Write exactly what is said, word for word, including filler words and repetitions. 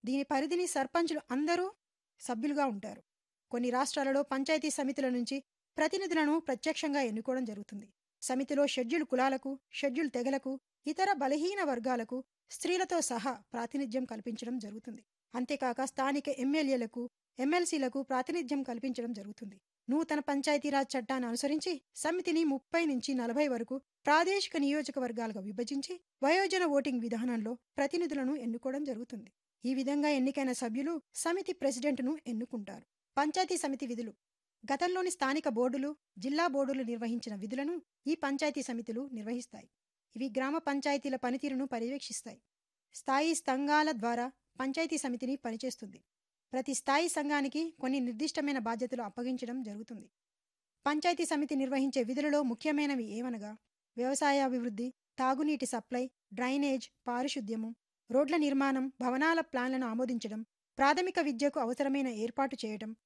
దీని పరిధిని సర్పంచులు అందరూ సభ్యులుగా ఉంటారు. కొన్ని రాష్ట్రాలలో పంచాయతీ సమితుల నుంచి ప్రతినిధులను ప్రత్యక్షంగా ఎన్నుకోవడం జరుగుతుంది. సమితిలో షెడ్యూల్ కులాలకు, షెడ్యూల్ తెగలకు, ఇతర బలహీన వర్గాలకు స్త్రీలతో సహా ప్రాతినిధ్యం కల్పించడం జరుగుతుంది. అంతేకాక స్థానిక ఎమ్మెల్యేలకు, ఎమ్మెల్సీలకు ప్రాతినిధ్యం కల్పించడం జరుగుతుంది. నూతన పంచాయతీరాజ్ చట్టాన్ని అనుసరించి సమితిని ముప్పై నుంచి నలభై వరకు ప్రాదేశిక నియోజకవర్గాలుగా విభజించి వయోజన ఓటింగ్ విధానంలో ప్రతినిధులను ఎన్నుకోవడం జరుగుతుంది. ఈ విధంగా ఎన్నికైన సభ్యులు సమితి ప్రెసిడెంట్ను ఎన్నుకుంటారు. పంచాయతీ సమితి విధులు. గతంలోని స్థానిక బోర్డులు, జిల్లా బోర్డులు నిర్వహించిన విధులను ఈ పంచాయతీ సమితులు నిర్వహిస్తాయి. ఇవి గ్రామ పంచాయతీల పనితీరును పర్యవేక్షిస్తాయి. స్థాయి సంఘాల ద్వారా పంచాయతీ సమితిని పనిచేస్తుంది. ప్రతి స్థాయి సంఘానికి కొన్ని నిర్దిష్టమైన బాధ్యతలు అప్పగించడం జరుగుతుంది. పంచాయతీ సమితి నిర్వహించే విధులలో ముఖ్యమైనవి ఏమనగా వ్యవసాయాభివృద్ధి, తాగునీటి సప్లై, డ్రైనేజ్, పారిశుద్ధ్యము, రోడ్ల నిర్మాణం, భవనాల ప్లాన్లను ఆమోదించడం, ప్రాథమిక విద్యకు అవసరమైన ఏర్పాటు చేయడం,